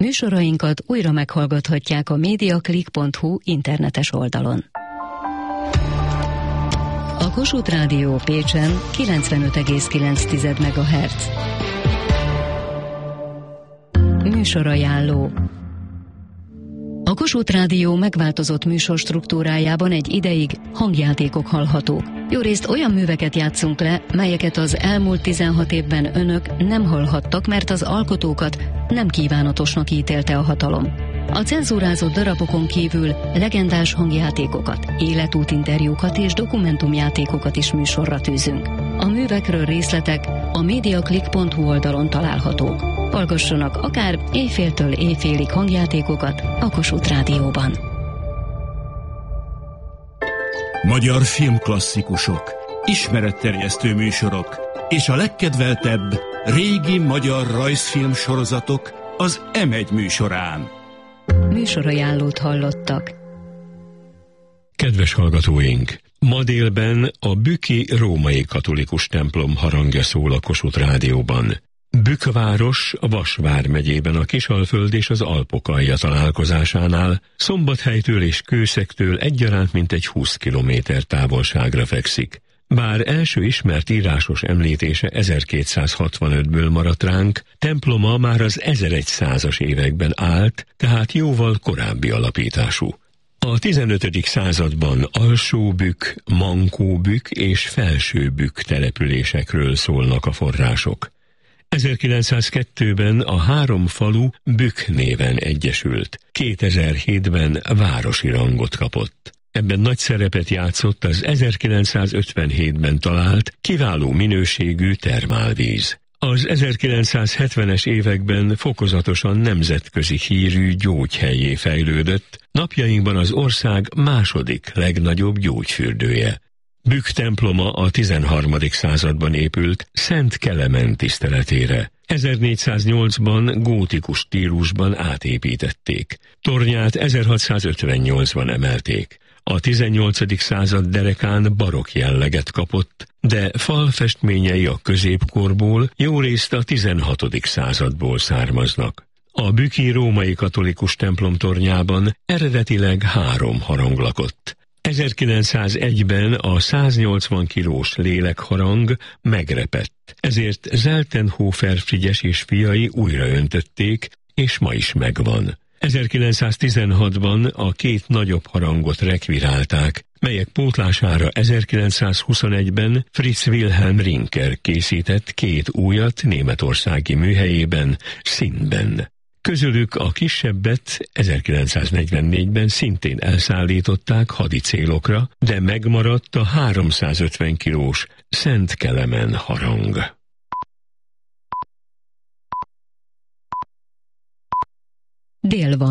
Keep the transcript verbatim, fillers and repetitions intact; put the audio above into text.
Műsorainkat újra meghallgathatják a mediaclick pont hu internetes oldalon. A Kossuth Rádió Pécsen kilencvenöt egész kilenc megahertz. Műsorajánló. A Kossuth Rádió megváltozott műsorstruktúrájában egy ideig hangjátékok hallhatók. Jórészt olyan műveket játszunk le, melyeket az elmúlt tizenhat évben önök nem hallhattak, mert az alkotókat nem kívánatosnak ítélte a hatalom. A cenzúrázott darabokon kívül legendás hangjátékokat, életútinterjúkat és dokumentumjátékokat is műsorra tűzünk. A művekről részletek a mediaclick pont hu oldalon találhatók. Hallgassanak akár éjféltől éjfélig hangjátékokat a Kossuth Rádióban. Magyar filmklasszikusok, ismeretterjesztő műsorok és a legkedveltebb régi magyar rajzfilm sorozatok az em egy műsorán. Műsorajánlót hallottak. Kedves hallgatóink! Ma délben a Bükki római katolikus templom harangja szól a Kossuth Rádióban. Bükkváros a Vas vármegyében a Kisalföld és az Alpokalja találkozásánál, Szombathelytől és Kőszektől egyaránt mintegy húsz kilométer távolságra fekszik. Bár első ismert írásos említése ezerkétszázhatvanötből maradt ránk, temploma már az ezerszázas években állt, tehát jóval korábbi alapítású. A tizenötödik században Alsóbükk, Mankóbükk és Felsőbükk településekről szólnak a források. ezerkilencszázkettőben a három falu Bükk néven egyesült, kétezer-hétben városi rangot kapott. Ebben nagy szerepet játszott az ezerkilencszázötvenhétben talált kiváló minőségű termálvíz. Az ezerkilencszázhetvenes években fokozatosan nemzetközi hírű gyógyhellyé fejlődött, napjainkban az ország második legnagyobb gyógyfürdője. Bükk temploma a tizenharmadik században épült Szent Kelemen tiszteletére. ezernégyszáznyolcban gótikus stílusban átépítették. Tornyát ezerhatszázötvennyolcban emelték. A tizennyolcadik század derekán barokk jelleget kapott, de falfestményei a középkorból, jórészt a tizenhatodik századból származnak. A bükki római katolikus templom tornyában eredetileg három harang lakott. ezerkilencszázegyben a száznyolcvan kilós lélekharang megrepett, ezért Zeltenhofer Frigyes és fiai újraöntötték, és ma is megvan. ezerkilencszáztizenhatban a két nagyobb harangot rekvirálták, melyek pótlására ezerkilencszázhuszonegyben Fritz Wilhelm Rinker készített két újat németországi műhelyében, színben. Közülük a kisebbet ezerkilencszáznegyvennégyben szintén elszállították hadi célokra, de megmaradt a háromszázötven kilós Szent Kelemen harang. Dél van.